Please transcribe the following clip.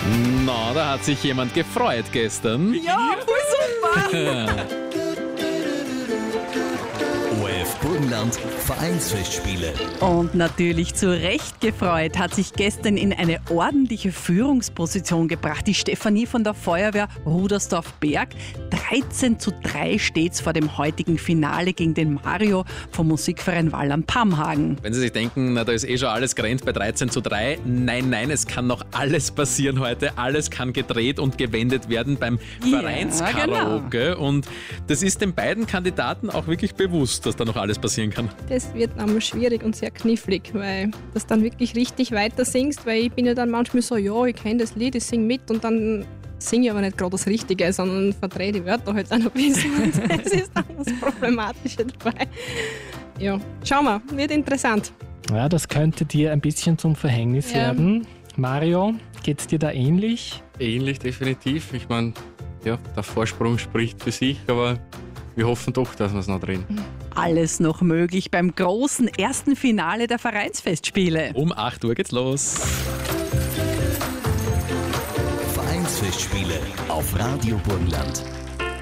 Na, da hat sich jemand gefreut gestern. Ja, voll super. ORF Burgenland Vereinsfestspiele. Und natürlich zu Recht gefreut hat sich gestern in eine ordentliche Führungsposition gebracht die Stefanie von der Feuerwehr Rudersdorf-Berg. 13:3 steht's vor dem heutigen Finale gegen den Mario vom Musikverein Wallern Pamhagen. Wenn Sie sich denken, na, da ist schon alles gerannt bei 13:3. Nein, es kann noch alles passieren heute. Alles kann gedreht und gewendet werden beim Vereinskaraoke. Genau. Und das ist den beiden Kandidaten auch wirklich bewusst, dass da noch alles passieren kann. Das wird einmal schwierig und sehr knifflig, weil du dann wirklich richtig weiter singst, weil ich bin ja dann manchmal so, ja, ich kenne das Lied, ich singe mit und dann singe ich aber nicht gerade das Richtige, sondern verdrehe die Wörter halt auch ein bisschen und das ist dann das Problematische dabei. Ja, schauen wir, wird interessant. Ja, das könnte dir ein bisschen zum Verhängnis werden. Mario, geht's dir da ähnlich? Ähnlich, definitiv. Ich meine, ja, der Vorsprung spricht für sich, aber wir hoffen doch, dass wir es noch drehen. Alles noch möglich beim großen ersten Finale der Vereinsfestspiele. Um 8 Uhr geht's los. Vereinsfestspiele auf Radio Burgenland.